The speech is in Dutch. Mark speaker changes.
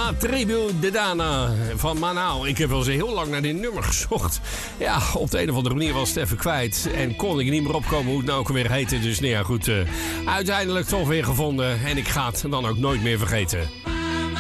Speaker 1: La Tribu de Dana van Manau. Ik heb wel eens heel lang naar dit nummer gezocht. Ja, op de een of andere manier was het even kwijt. En kon ik niet meer opkomen hoe het nou ook weer heette. Dus nou ja, goed. Uiteindelijk toch weer gevonden. En ik ga het dan ook nooit meer vergeten.